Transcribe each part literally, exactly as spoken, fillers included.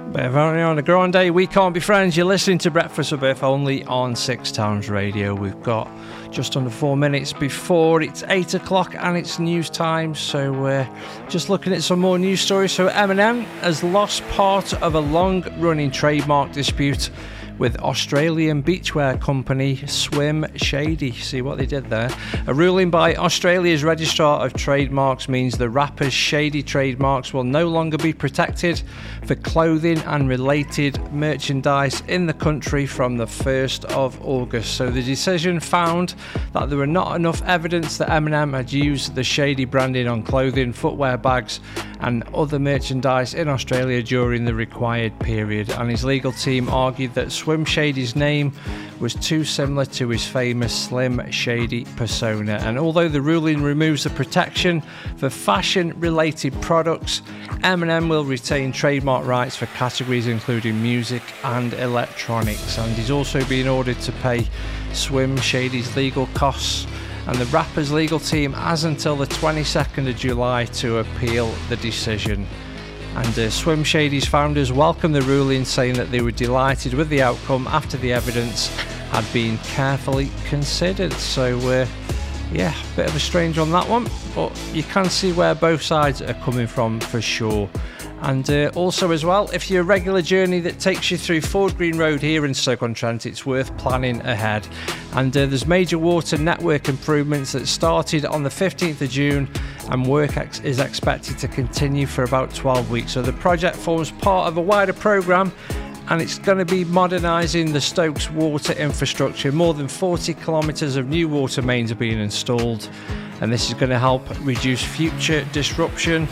Ariana Grande, We Can't Be Friends. You're listening to Breakfast with Biff only on Six Towns Radio. We've got just under four minutes before it's eight o'clock and it's news time. So we're uh, just looking at some more news stories. So Eminem has lost part of a long-running trademark dispute with Australian beachwear company Swim Shady. See what they did there? A ruling by Australia's Registrar of Trademarks means the rapper's shady trademarks will no longer be protected for clothing and related merchandise in the country from the first of August. So the decision found that there were not enough evidence that Eminem had used the shady branding on clothing, footwear, bags and other merchandise in Australia during the required period, and his legal team argued that Swim Shady's name was too similar to his famous Slim Shady persona. And although the ruling removes the protection for fashion-related products, Eminem will retain trademark rights for categories including music and electronics, and he's also been ordered to pay Swim Shady's legal costs. And the rapper's legal team has until the twenty-second of July to appeal the decision. And uh, Swim Shady's founders welcomed the ruling, saying that they were delighted with the outcome after the evidence had been carefully considered. So, uh, yeah, bit of a strange on that one, but you can see where both sides are coming from for sure. And uh, also as well, if you're a regular journey that takes you through Ford Green Road here in Stoke-on-Trent, it's worth planning ahead. And uh, there's major water network improvements that started on the fifteenth of June, and work ex- is expected to continue for about twelve weeks. So the project forms part of a wider programme, and it's going to be modernising the Stokes water infrastructure. More than forty kilometres of new water mains are being installed, and this is going to help reduce future disruption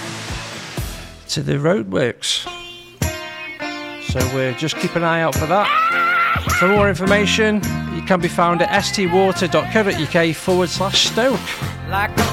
to the roadworks. So we'll just keep an eye out for that. For more information, you can be found at stwater.co.uk forward slash Stoke. Like a